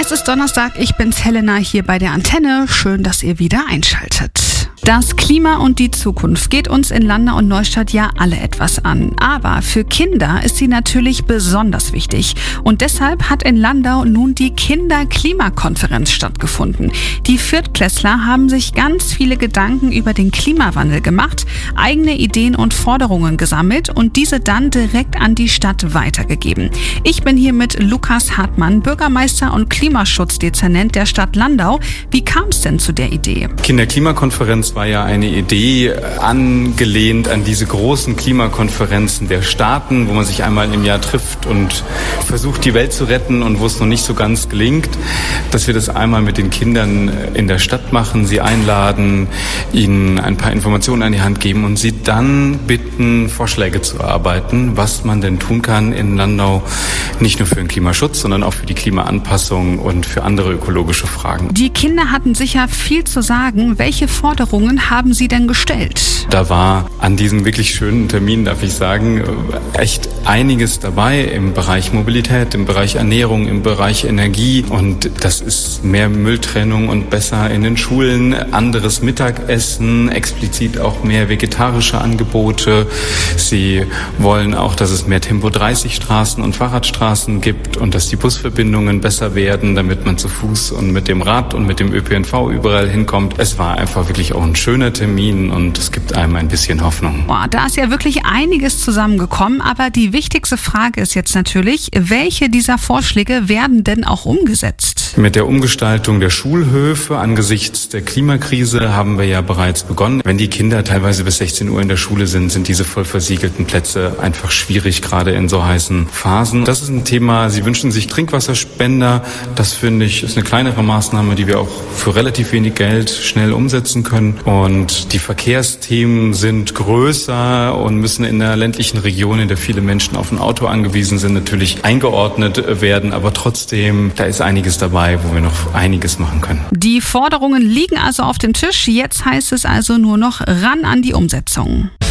Es ist Donnerstag, ich bin's Helena hier bei der Antenne. Schön, dass ihr wieder einschaltet. Das Klima und die Zukunft geht uns in Landau und Neustadt ja alle etwas an. Aber für Kinder ist sie natürlich besonders wichtig. Und deshalb hat in Landau nun die Kinder-Klimakonferenz stattgefunden. Die Viertklässler haben sich ganz viele Gedanken über den Klimawandel gemacht, eigene Ideen und Forderungen gesammelt und diese dann direkt an die Stadt weitergegeben. Ich bin hier mit Lukas Hartmann, Bürgermeister und Klimaschutzdezernent der Stadt Landau. Wie kam es denn zu der Idee? Kinder-Klimakonferenz war ja eine Idee angelehnt an diese großen Klimakonferenzen der Staaten, wo man sich einmal im Jahr trifft und versucht, die Welt zu retten und wo es noch nicht so ganz gelingt, dass wir das einmal mit den Kindern in der Stadt machen, sie einladen, ihnen ein paar Informationen an die Hand geben und sie dann bitten, Vorschläge zu erarbeiten, was man denn tun kann in Landau, nicht nur für den Klimaschutz, sondern auch für die Klimaanpassung und für andere ökologische Fragen. Die Kinder hatten sicher viel zu sagen. Welche Forderungen haben Sie denn gestellt? Da war an diesem wirklich schönen Termin, darf ich sagen, echt einiges dabei im Bereich Mobilität, im Bereich Ernährung, im Bereich Energie. Und das ist mehr Mülltrennung und besser in den Schulen, anderes Mittagessen, explizit auch mehr vegetarische Angebote. Sie wollen auch, dass es mehr Tempo-30-Straßen und Fahrradstraßen gibt und dass die Busverbindungen besser werden, damit man zu Fuß und mit dem Rad und mit dem ÖPNV überall hinkommt. Es war einfach wirklich auch ein schöner Termin und es gibt einem ein bisschen Hoffnung. Boah, da ist ja wirklich einiges zusammengekommen, aber die wichtigste Frage ist jetzt natürlich, welche dieser Vorschläge werden denn auch umgesetzt? Mit der Umgestaltung der Schulhöfe angesichts der Klimakrise haben wir ja bereits begonnen. Wenn die Kinder teilweise bis 16 Uhr in der Schule sind, sind diese voll versiegelten Plätze einfach schwierig, gerade in so heißen Phasen. Das ist ein Thema, sie wünschen sich Trinkwasserspender. Das finde ich ist eine kleinere Maßnahme, die wir auch für relativ wenig Geld schnell umsetzen können. Und die Verkehrsthemen sind größer und müssen in der ländlichen Region, in der viele Menschen auf ein Auto angewiesen sind, natürlich eingeordnet werden. Aber trotzdem, da ist einiges dabei, wo wir noch einiges machen können. Die Forderungen liegen also auf dem Tisch. Jetzt heißt es also nur noch ran an die Umsetzung.